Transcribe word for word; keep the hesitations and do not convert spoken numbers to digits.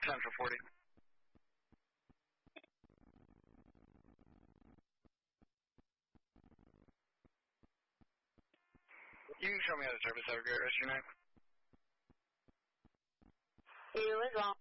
Central forty. You can show me how to service. Have a great rest of your night. You as well.